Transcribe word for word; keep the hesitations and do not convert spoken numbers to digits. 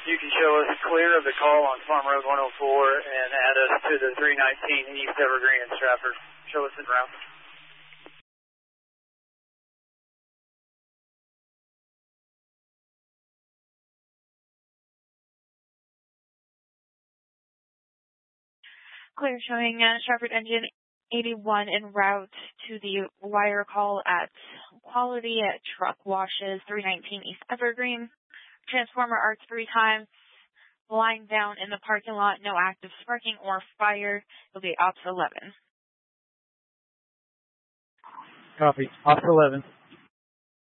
you can show us clear of the call on Farm Road one oh four and add us to the three nineteen East Evergreen in Stratford. Show us in route. Clear showing uh, Stratford engine eighty-one en route to the wire call at Quality at Truck Washes, three nineteen East Evergreen. Transformer arcs three times. Lying down in the parking lot, no active sparking or fire. It'll be ops eleven. Copy. Ops eleven.